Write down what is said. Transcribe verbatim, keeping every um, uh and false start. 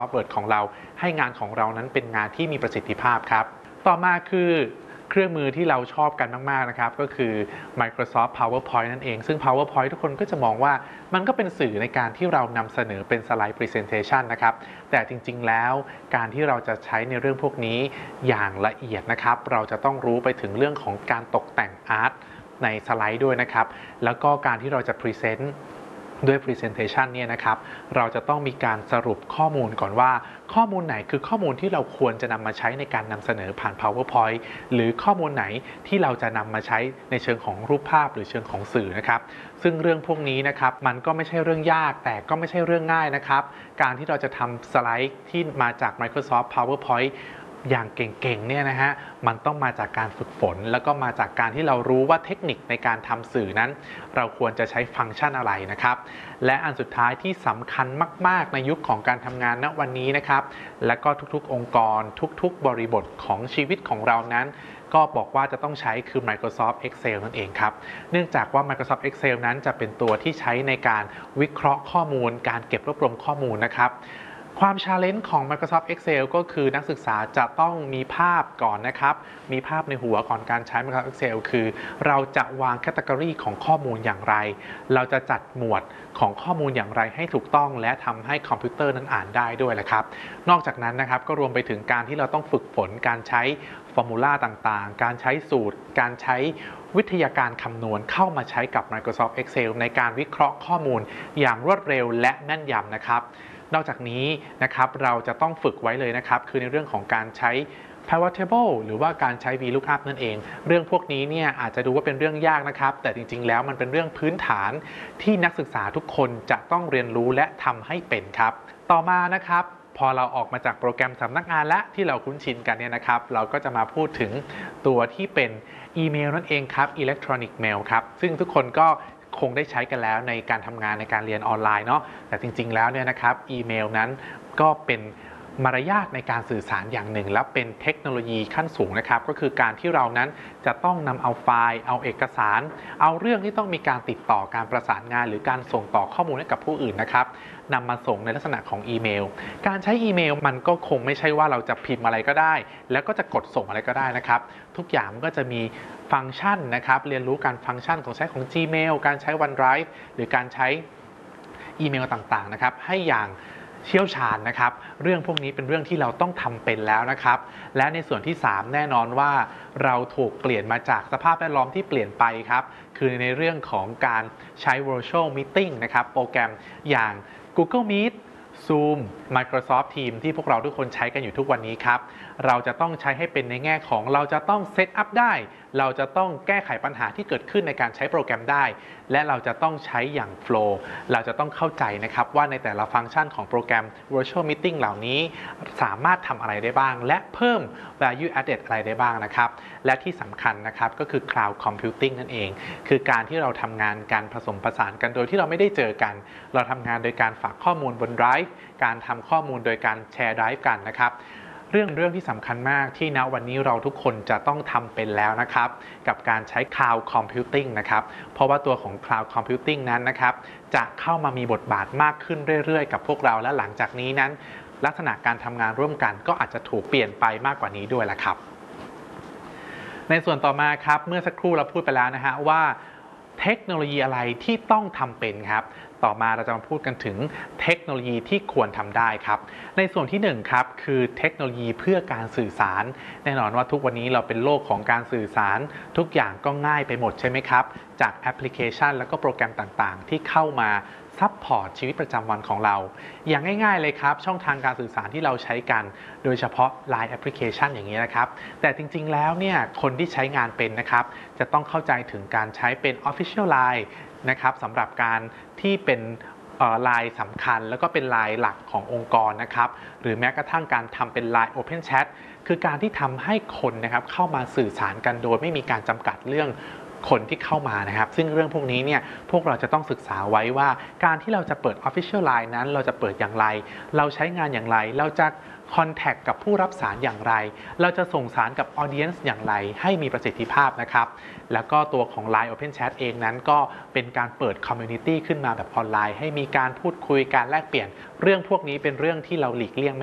ซอฟต์แวร์ของเราให้งานของเรานั้นเป็นงานที่มีประสิทธิภาพครับต่อมาคือเครื่องมือที่เราชอบกันมากๆนะครับก็คือ Microsoft PowerPoint นั่นเองซึ่ง PowerPoint ทุกคนก็จะมองว่ามันก็เป็นสื่อในการที่เรานำเสนอเป็นสไลด์ Presentation นะครับแต่จริงๆแล้วการที่เราจะใช้ในเรื่องพวกนี้อย่างละเอียดนะครับเราจะต้องรู้ไปถึงเรื่องของการตกแต่งอาร์ตในสไลด์ด้วยนะครับแล้วก็การที่เราจะ Presentด้วย Presentation เนี่ยนะครับเราจะต้องมีการสรุปข้อมูลก่อนว่าข้อมูลไหนคือข้อมูลที่เราควรจะนำมาใช้ในการนำเสนอผ่าน PowerPoint หรือข้อมูลไหนที่เราจะนำมาใช้ในเชิงของรูปภาพหรือเชิงของสื่อนะครับซึ่งเรื่องพวกนี้นะครับมันก็ไม่ใช่เรื่องยากแต่ก็ไม่ใช่เรื่องง่ายนะครับการที่เราจะทำสไลด์ที่มาจาก Microsoft PowerPointอย่างเก่งๆเนี่ยนะฮะมันต้องมาจากการฝึกฝนแล้วก็มาจากการที่เรารู้ว่าเทคนิคในการทำสื่อนั้นเราควรจะใช้ฟังก์ชันอะไรนะครับและอันสุดท้ายที่สำคัญมากๆในยุคของการทำงานณวันนี้นะครับและก็ทุกๆองค์กรทุกๆบริบทของชีวิตของเรานั้นก็บอกว่าจะต้องใช้คือ Microsoft Excel นั่นเองครับเนื่องจากว่า Microsoft Excel นั้นจะเป็นตัวที่ใช้ในการวิเคราะห์ข้อมูลการเก็บรวบรวมข้อมูลนะครับความ challenge ของ Microsoft Excel ก็คือนักศึกษาจะต้องมีภาพก่อนนะครับมีภาพในหัวก่อนการใช้ Microsoft Excel คือเราจะวาง category ของข้อมูลอย่างไรเราจะจัดหมวดของข้อมูลอย่างไรให้ถูกต้องและทำให้คอมพิวเตอร์นั้นอ่านได้ด้วยแหละครับนอกจากนั้นนะครับก็รวมไปถึงการที่เราต้องฝึกฝนการใช้ฟอร์มูลาต่างๆการใช้สูตรการใช้วิทยาการคำนวณเข้ามาใช้กับ Microsoft Excel ในการวิเคราะห์ข้อมูลอย่างรวดเร็วและแม่นยำนะครับนอกจากนี้นะครับเราจะต้องฝึกไว้เลยนะครับคือในเรื่องของการใช้ pivot table หรือว่าการใช้ VLOOKUP นั่นเองเรื่องพวกนี้เนี่ยอาจจะดูว่าเป็นเรื่องยากนะครับแต่จริงๆแล้วมันเป็นเรื่องพื้นฐานที่นักศึกษาทุกคนจะต้องเรียนรู้และทำให้เป็นครับต่อมานะครับพอเราออกมาจากโปรแกรมสำนักงานและที่เราคุ้นชินกันเนี่ยนะครับเราก็จะมาพูดถึงตัวที่เป็นอีเมลนั่นเองครับ Electronic Mail ครับซึ่งทุกคนก็คงได้ใช้กันแล้วในการทำงานในการเรียนออนไลน์เนาะแต่จริงๆแล้วเนี่ยนะครับอีเมลนั้นก็เป็นมารยาทในการสื่อสารอย่างหนึ่งและเป็นเทคโนโลยีขั้นสูงนะครับก็คือการที่เรานั้นจะต้องนำเอาไฟล์เอาเอกสารเอาเรื่องที่ต้องมีการติดต่อการประสานงานหรือการส่งต่อข้อมูลให้กับผู้อื่นนะครับนำมาส่งในลักษณะของอีเมลการใช้อีเมลมันก็คงไม่ใช่ว่าเราจะพิมพ์อะไรก็ได้แล้วก็จะกดส่งอะไรก็ได้นะครับทุกอย่างมันก็จะมีฟังก์ชันนะครับเรียนรู้การฟังก์ชันของใช้ของ Gmail การใช้ OneDrive หรือการใช้อีเมลต่างๆนะครับให้อย่างเชี่ยวชาญนะครับเรื่องพวกนี้เป็นเรื่องที่เราต้องทำเป็นแล้วนะครับและในส่วนที่สามแน่นอนว่าเราถูกเปลี่ยนมาจากสภาพแวดล้อมที่เปลี่ยนไปครับคือในเรื่องของการใช้ Virtual Meeting นะครับโปรแกรมอย่าง Google Meet Zoom Microsoft Teams ที่พวกเราทุกคนใช้กันอยู่ทุกวันนี้ครับเราจะต้องใช้ให้เป็นในแง่ของเราจะต้องเซตอัพได้เราจะต้องแก้ไขปัญหาที่เกิดขึ้นในการใช้โปรแกรมได้และเราจะต้องใช้อย่างโฟลว์เราจะต้องเข้าใจนะครับว่าในแต่ละฟังก์ชันของโปรแกรม Virtual Meeting เหล่านี้สามารถทำอะไรได้บ้างและเพิ่ม Value Added อะไรได้บ้างนะครับและที่สำคัญนะครับก็คือ Cloud Computing นั่นเองคือการที่เราทำงานกันผสมผสานกันโดยที่เราไม่ได้เจอกันเราทำงานโดยการฝากข้อมูลบน Drive การทำข้อมูลโดยการแชร์ Drive กันนะครับเรื่องเรื่องที่สำคัญมากที่ณวันนี้เราทุกคนจะต้องทำเป็นแล้วนะครับกับการใช้ Cloud Computing นะครับเพราะว่าตัวของ Cloud Computing นั้นนะครับจะเข้ามามีบทบาทมากขึ้นเรื่อยๆกับพวกเราและหลังจากนี้นั้นลักษณะการทำงานร่วมกันก็อาจจะถูกเปลี่ยนไปมากกว่านี้ด้วยแหละครับในส่วนต่อมาครับเมื่อสักครู่เราพูดไปแล้วนะฮะว่าเทคโนโลยีอะไรที่ต้องทำเป็นครับต่อมาเราจะมาพูดกันถึงเทคโนโลยีที่ควรทำได้ครับในส่วนที่หนึ่งครับคือเทคโนโลยีเพื่อการสื่อสารแน่นอนว่าทุกวันนี้เราเป็นโลกของการสื่อสารทุกอย่างก็ง่ายไปหมดใช่ไหมครับจากแอปพลิเคชันแล้วก็โปรแกรมต่างๆที่เข้ามาซัพพอร์ตชีวิตประจำวันของเราอย่างง่ายๆเลยครับช่องทางการสื่อสารที่เราใช้กันโดยเฉพาะ ไลน์ แอปพลิเคชันอย่างนี้นะครับแต่จริงๆแล้วเนี่ยคนที่ใช้งานเป็นนะครับจะต้องเข้าใจถึงการใช้เป็น Official ไลน์ นะครับสำหรับการที่เป็นไลน์สำคัญแล้วก็เป็นไลน์หลักขององค์กรนะครับหรือแม้กระทั่งการทำเป็น ไลน์ Open Chat คือการที่ทำให้คนนะครับเข้ามาสื่อสารกันโดยไม่มีการจำกัดเรื่องคนที่เข้ามานะครับซึ่งเรื่องพวกนี้เนี่ยพวกเราจะต้องศึกษาไว้ว่าการที่เราจะเปิด Official ไลน์ นั้นเราจะเปิดอย่างไรเราใช้งานอย่างไรเราจะคอนแทคกับผู้รับสารอย่างไรเราจะส่งสารกับ Audience อย่างไรให้มีประสิทธิภาพนะครับแล้วก็ตัวของ ไลน์ Open Chat เองนั้นก็เป็นการเปิด Community ขึ้นมาแบบออนไลน์ให้มีการพูดคุยการแลกเปลี่ยนเรื่องพวกนี้เป็นเรื่องที่เราหลีกเลี่ยง